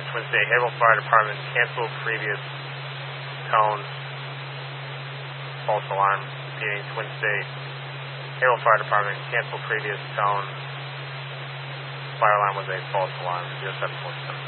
Twin State. Haverhill Fire Department, cancel previous tone. False alarm. Repeating, Twin State. Haverhill Fire Department, cancel previous tone. Fire alarm was a false alarm. 0747.